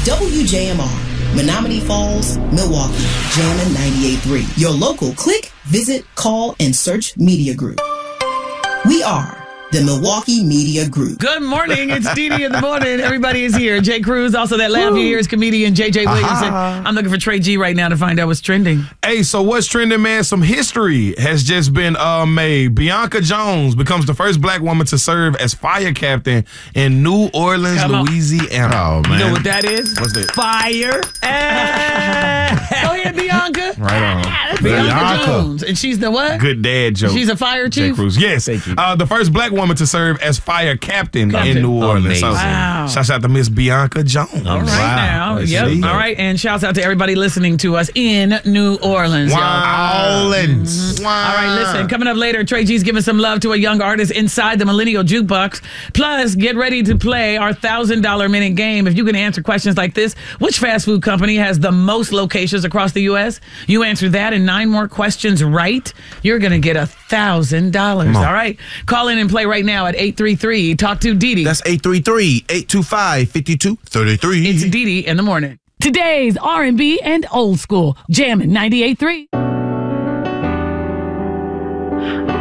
WJMR, Menominee Falls, Milwaukee, Jammin' 98.3. Your local click, visit, call, and search media group. We are the Milwaukee Media Group. Good morning. It's Dee Dee in the morning. Everybody is here. Jay Cruz, also that laugh you hear is comedian JJ Williamson. I'm looking for Trey G right now to find out what's trending. Hey, so what's trending, man? Some history has just been made. Bianca Jones becomes the first black woman to serve as fire captain in New Orleans, Louisiana. Oh, man. You know what that is? What's that? Fire. Go ahead, Bianca. Right on. Bianca Jones. And she's the what? Good dad joke. She's a fire Jay chief? Cruz. Yes. Thank you. The first black woman to serve as fire captain in New Orleans. So, Wow. shouts out to Miss Bianca Jones. All right now. Yep. All right. And shouts out to everybody listening to us in New Orleans. Y'all. All All right, listen, coming up later, Trey G's giving some love to a young artist inside the Millennial Jukebox. Plus, get ready to play our $1,000 minute game. If you can answer questions like this, which fast food company has the most locations across the U.S.? You answer that and 9 more questions right, you're going to get $1,000. All right? Call in and play right now at 833. Talk to Dee Dee. That's 833-825-5233. It's Dee Dee in the morning. Today's R&B and old school. Jammin' 98.3.